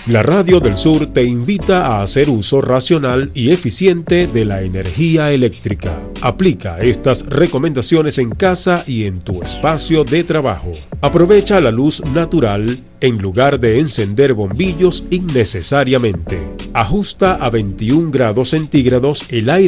La Radio del Sur te invita a hacer uso racional y eficiente de la energía eléctrica. Aplica estas recomendaciones en casa y en tu espacio de trabajo. Aprovecha la luz natural en lugar de encender bombillos innecesariamente. Ajusta a 21 grados centígrados el aire